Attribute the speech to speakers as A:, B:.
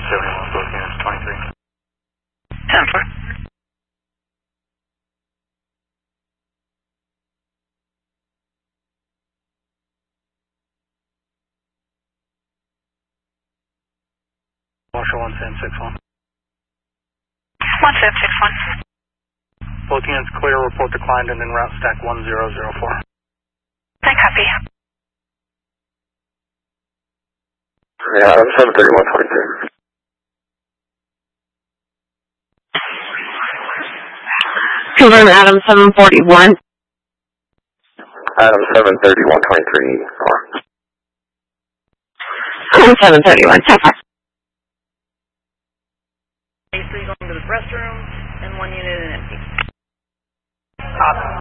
A: 71, both units 23.
B: 10-4.
A: Marshal 1761.
B: 1761.
A: Both units clear, report declined and en route stack 1004.
B: I copy.
C: Yeah, Adam 731.23.
D: Confirm Adam 741.
C: Adam 731.23.
D: Adam 731. Tougher.
E: A3 going to the restroom and 1 unit in empty.
A: Copy.